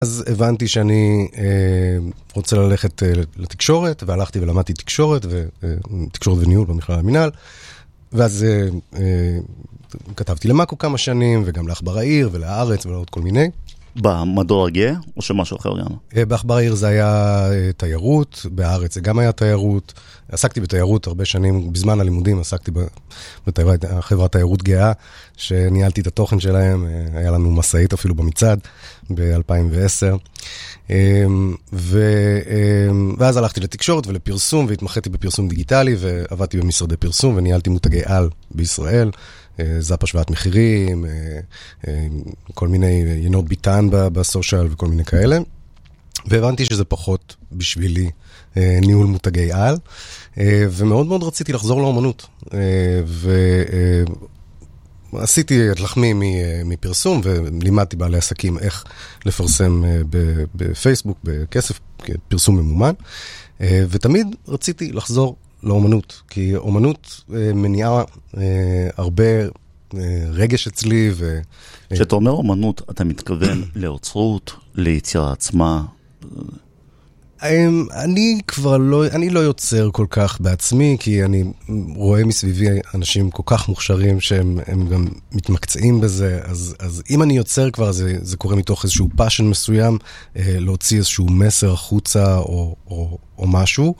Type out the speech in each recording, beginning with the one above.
אז הבנתי שאני רוצה ללכת לתקשורת, והלכתי ולמדתי תקשורת וניהול במכללה למינהל, ואז כתבתי למאקו כמה שנים, וגם לאחבר העיר ולארץ ולעוד כל מיני. במדור הגאה, או שמשהו אחר גם? באחבר העיר זה היה תיירות, בארץ זה גם היה תיירות. עסקתי בתיירות הרבה שנים, בזמן הלימודים עסקתי בחברת תיירות גאה, שניהלתי את התוכן שלהם, היה לנו מסעית אפילו במצעד ב-2010. ואז הלכתי לתקשורת ולפרסום, והתמחיתי בפרסום דיגיטלי, ועבדתי במשרדי פרסום, וניהלתי מותגי על בישראל. זאפ השוואת מחירים, כל מיני יינות ביטן בסושיאל וכל מיני כאלה. והבנתי שזה פחות בשבילי ניהול מותגי על, ומאוד מאוד רציתי לחזור לאומנות. ועשיתי את לחמי מפרסום, ולימדתי בעלי עסקים איך לפרסם בפייסבוק, בכסף, פרסום ממומן. ותמיד רציתי לחזור לאומנות, כי אומנות מניעה הרבה רגש אצלי. כשאתה אומר אומנות, אתה מתכוון לאוצרות, ליצירה עצמה? אני לא יוצר כל כך בעצמי, כי אני רואה מסביבי אנשים כל כך מוכשרים שהם גם מתמקצעים בזה, אז אם אני יוצר כבר, זה קורה מתוך איזשהו פאשן מסוים, להוציא איזשהו מסר החוצה או משהו.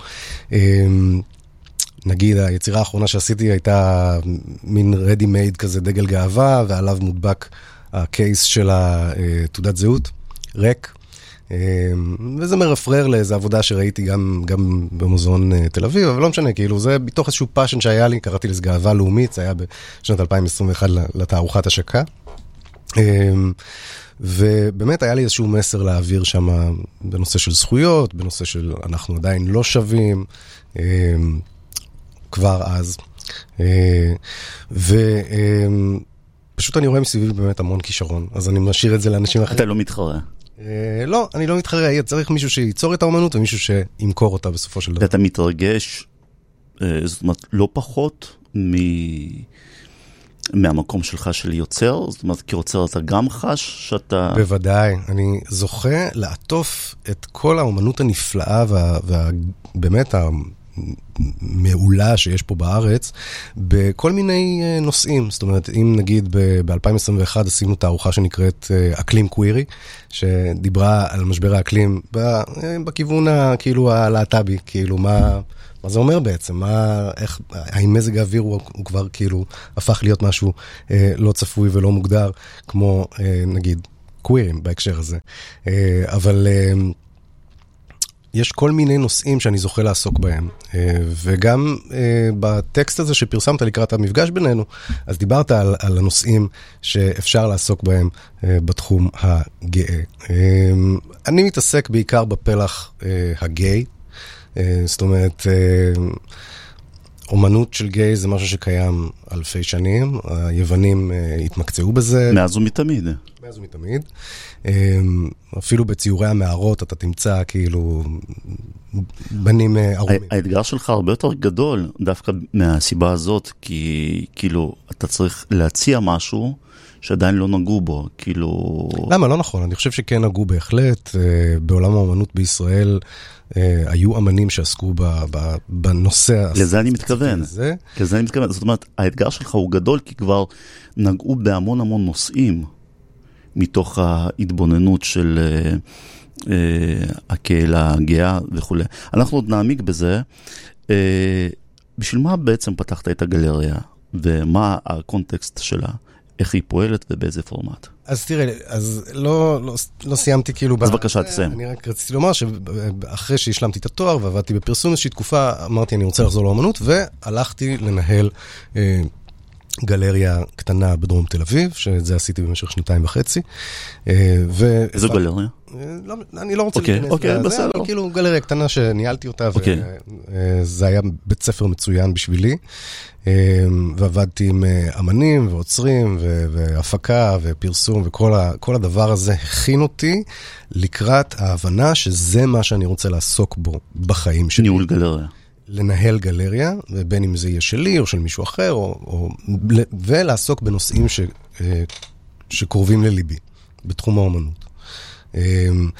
נגיד, היצירה האחרונה שעשיתי הייתה מין ready made כזה, דגל גאווה, ועליו מודבק הקייס של תעודת זהות, ריק. וזה מרפרר לאיזו עבודה שראיתי גם במוזיאון תל אביב, אבל לא משנה, כאילו, זה בתוך איזשהו פאשן שהיה לי, קראתי לזה גאווה לאומית, זה היה בשנת 2021 לתערוכת השקה. ובאמת היה לי איזשהו מסר להעביר שם בנושא של זכויות, בנושא של אנחנו עדיין לא שווים, כבר אז. ופשוט אני רואה מסביבי באמת המון כישרון, אז אני משאיר את זה לאנשים אחרים. אתה לא מתחרה? לא, אני לא מתחרה. צריך מישהו שייצור את האומנות ומישהו שימכור אותה בסופו של דבר. אתה מתרגש, זאת אומרת, לא פחות מהמקום שלך של יוצר? זאת אומרת, כיוצר אתה גם חש שאתה... בוודאי. אני זוכה לעטוף את כל האומנות הנפלאה ובאמת מעולה שיש פה בארץ, בכל מיני נושאים. זאת אומרת, אם נגיד ב-2021 עשינו תערוכה שנקראת אקלים קווירי, שדיברה על משבר האקלים בכיוון כאילו הלהט"בי, כאילו מה זה אומר בעצם? האם מזג האוויר הוא כבר כאילו הפך להיות משהו לא צפוי ולא מוגדר, כמו נגיד קווירים בהקשר הזה. אבל יש כל מיני נושאים שאני זוכה לעסוק בהם, וגם בטקסט הזה שפרסמת לקראת המפגש בינינו, אז דיברת על הנושאים שאפשר לעסוק בהם בתחום הגאה. אני מתעסק בעיקר בפלח הגיי, זאת אומרת, אומנות של גיי זה משהו שקיים אלפי שנים, היוונים התמקצעו בזה. מאז ומתמיד. מאז ומתמיד. אפילו בציורי המערות אתה תמצא כאילו בנים ערומים. האתגר שלך הרבה יותר גדול דווקא מהסיבה הזאת, כי כאילו אתה צריך להציע משהו שעדיין לא נגעו בו, כאילו... למה? לא נכון. אני חושב שכן נגעו בהחלט. בעולם האמנות בישראל היו אמנים שעסקו בנושא... לזה אני מתכוון. לזה אני מתכוון. זאת אומרת, האתגר שלך הוא גדול, כי כבר נגעו בהמון המון נושאים מתוך ההתבוננות של הקהילה הגאה וכו'. אנחנו עוד נעמיק בזה. בשביל מה בעצם פתחת את הגלריה? ומה הקונטקסט שלה? איך היא פועלת ובאיזה פורמט? אז תראה, אז לא סיימתי כאילו... אז בבקשה, תסיים. אני רק רציתי לומר שאחרי שהשלמתי את התואר ועבדתי בפרסום איזושהי תקופה, אמרתי אני רוצה לחזור לאמנות, והלכתי לנהל גלריה קטנה בדרום תל אביב, שזה עשיתי במשך 2.5. איזו גלריה? אני לא רוצה להיכנס לזה, אבל כאילו גלריה קטנה שניהלתי אותה, וזה היה בית ספר מצוין בשבילי, ועבדתי עם אמנים ועוצרים והפקה ופרסום, וכל הדבר הזה הכין אותי לקראת ההבנה שזה מה שאני רוצה לעסוק בו בחיים שלי. ניהול גלריה. לנהל גלריה, ובין אם זה יהיה שלי או של מישהו אחר, ולעסוק בנושאים שקרובים לליבי, בתחום האומנות.